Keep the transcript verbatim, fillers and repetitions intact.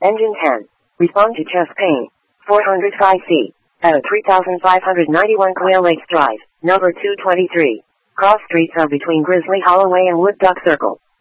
Engine ten. Respond to chest pain. four hundred five C. At a three thousand five hundred ninety-one Quail Lakes Drive, number two twenty-three. Cross streets are between Grizzly Holloway and Wood Duck Circle.